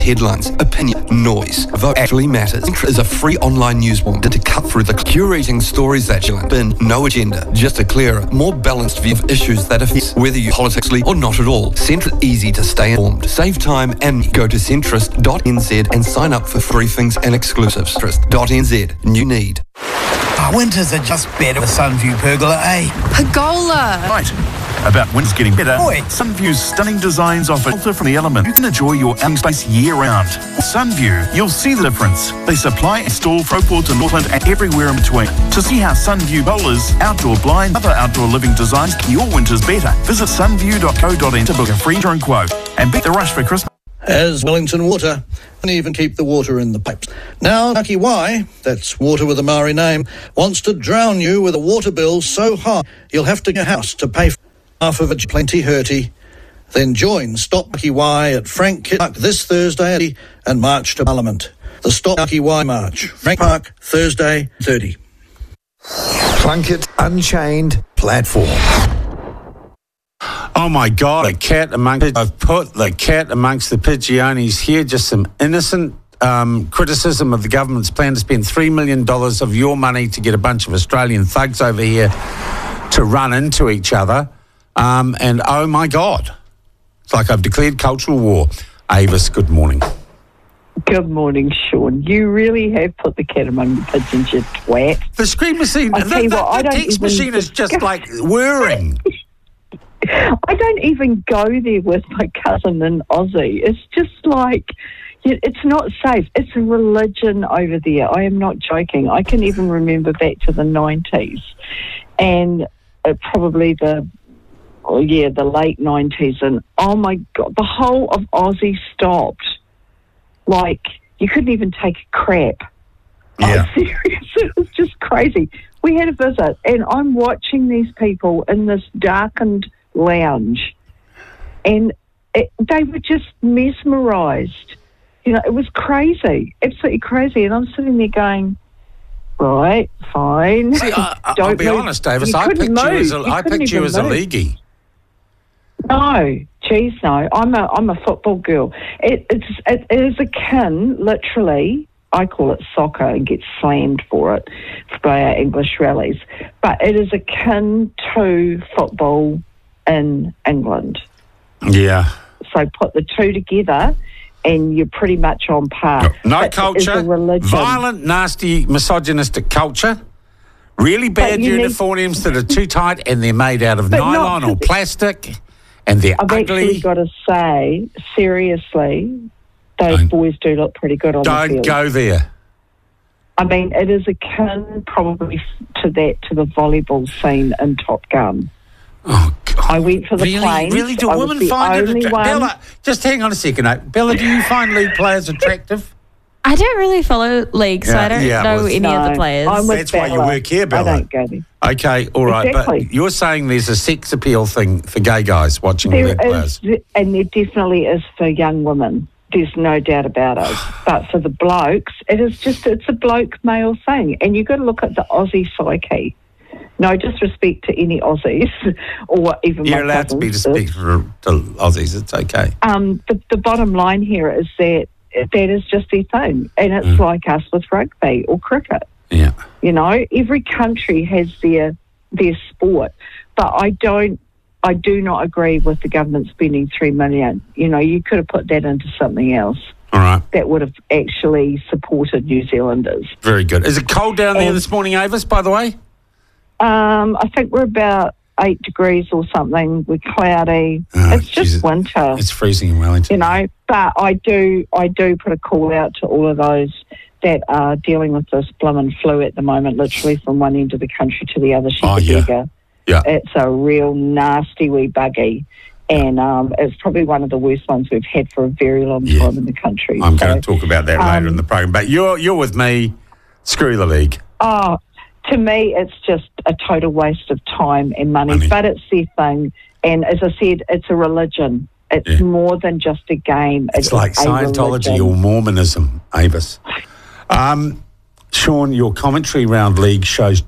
Headlines, opinion, noise. Vote actually matters. Centrist is a free online newsroom to cut through the curating stories that you bin. No agenda, just a clearer, more balanced view of issues that affect whether you politically or not at all. Centrist easy to stay informed. Save time and go to centrist.nz and sign up for briefings and exclusives. Centrist.nz. New need. Winters are just better with Sunview Pergola, eh? Pergola! Right. About winters getting better, Sunview's stunning designs offer shelter from the element. You can enjoy your outing space year-round. With Sunview, you'll see the difference. They supply and install Proport and Northland and everywhere in between. To see how Sunview bowlers, outdoor blind, other outdoor living designs keep your winters better, visit sunview.co.nz to book a free drone quote and beat the rush for Christmas. As Wellington Water, and even keep the water in the pipes. Now, Taki Y, that's water with a Maori name, wants to drown you with a water bill so high you'll have to get a house to pay for half of it. Plenty hurty. Then join Stop Taki Y at Frank Park this Thursday and march to Parliament. The Stop Taki Y March, Frank Park, Thursday, 30. Plunkett Unchained platform. Oh my God, I've put the cat amongst the Pidgeonis here. Just some innocent criticism of the government's plan to spend $3 million of your money to get a bunch of Australian thugs over here to run into each other. And oh my God, it's like I've declared cultural war. Avis, good morning. Good morning, Sean. You really have put the cat among the pigeons, you twat. The screen machine, the text machine is just like whirring. I don't even go there with my cousin in Aussie. It's just like, it's not safe. It's a religion over there. I am not joking. I can even remember back to the 90s and probably the late 90s. And oh my God, the whole of Aussie stopped. Like, you couldn't even take a crap. Yeah. I'm serious. It was just crazy. We had a visit and I'm watching these people in this darkened lounge and they were just mesmerised. You know, it was crazy, absolutely crazy. And I'm sitting there going, right, fine. See, I'll be honest, Davis, I picked you as a leaguey. No, geez, no. I'm a football girl. It is akin, literally, I call it soccer and get slammed for it by our English rallies, but it is akin to football in England. Yeah. So put the two together and you're pretty much on par. No culture, violent, nasty, misogynistic culture, really bad uniforms that are too tight and they're made out of nylon or plastic and they're ugly. I've actually got to say, seriously, those boys do look pretty good on the field. Don't go there. I mean, it is akin probably to the volleyball scene in Top Gun. Oh, God. I went for the planes. Really? Do women find it attractive? Bella, just hang on a second. Bella, do you find league players attractive? I don't really follow league, so I don't know any of the players. That's why you work here, Bella. I don't go there. Okay, all right. Exactly. But you're saying there's a sex appeal thing for gay guys watching league players. And there definitely is for young women. There's no doubt about it. But for the blokes, it's a bloke male thing. And you've got to look at the Aussie psyche. No disrespect to any Aussies or even You're allowed to be disrespectful to Aussies. It's okay. The bottom line here is that is just their thing. And it's like us with rugby or cricket. Yeah. You know, every country has their sport. But I do not agree with the government spending $3 million. You know, you could have put that into something else. All right. That would have actually supported New Zealanders. Very good. Is it cold down there this morning, Avis, by the way? I think we're about 8 degrees or something. We're cloudy. It's just winter. It's freezing in Wellington. You know, but I do put a call out to all of those that are dealing with this blooming flu at the moment, literally from one end of the country to the other. Yeah. It's a real nasty wee buggy. And it's probably one of the worst ones we've had for a very long time in the country. I'm going to talk about that later in the program. But you're with me. Screw the league. Oh, to me, it's just a total waste of time and money. But it's their thing. And as I said, it's a religion. It's more than just a game. It's like Scientology or Mormonism, Avis. Sean, your commentary around league shows